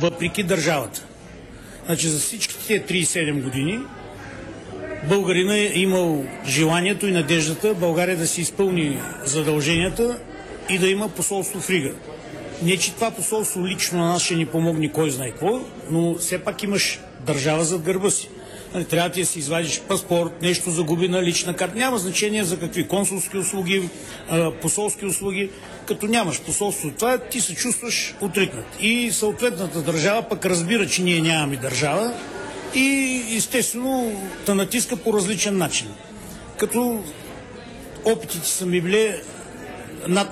въпреки държавата. Значи за всичките 37 години българина е имал желанието и надеждата България да си изпълни задълженията и да има посолство в Рига. Не, че това посолство лично на нас ще ни помогне кой знае какво, но все пак имаш държава зад гърба си. Трябва да ти си извадиш паспорт, нещо загуби на лична карта. Няма значение за какви консулски услуги, посолски услуги. Като нямаш посолство, това ти се чувстваш отритнат. И съответната държава пък разбира, че ние нямаме държава и естествено те натиска по различен начин. Като опитите са ми били над